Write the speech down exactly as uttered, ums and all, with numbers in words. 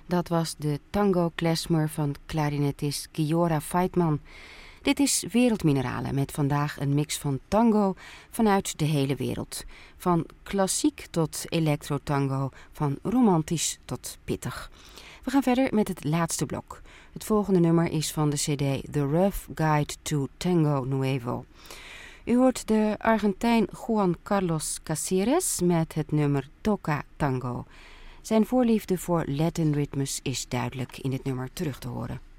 Dat was de tango-klezmer van klarinetist Giora Feitman. Dit is Wereldmineralen met vandaag een mix van tango vanuit de hele wereld. Van klassiek tot electro-tango, van romantisch tot pittig. We gaan verder met het laatste blok. Het volgende nummer is van de cd The Rough Guide to Tango Nuevo. U hoort de Argentijn Juan Carlos Caceres met het nummer Toca Tango. Zijn voorliefde voor Latin ritmes is duidelijk in dit nummer terug te horen.